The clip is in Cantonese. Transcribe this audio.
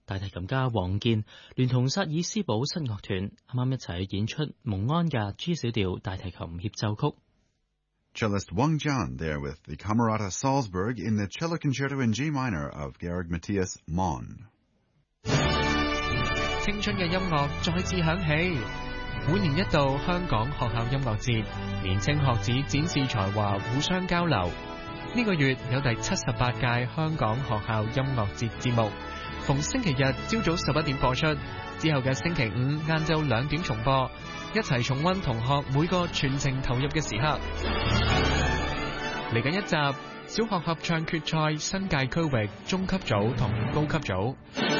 大提琴家黃健聯同薩爾斯堡室樂團啱啱一齊演出蒙安嘅 G 小調大提琴協奏曲。 Cellist Wang Jian there with the Camerata Salzburg in the cello concerto in G minor of Georg Matthias Mann。 青春嘅音樂再次響起，每年一度香港學校音樂節，年青學子展示才華，互相交流。呢個月有第78屆香港學校音樂節節目，逢星期日朝早11點播出，之後嘅星期五晏晝2點重播，一齊重溫同學每個全程投入嘅時刻。嚟緊一集小學合唱決賽新界區域中級組同高級組。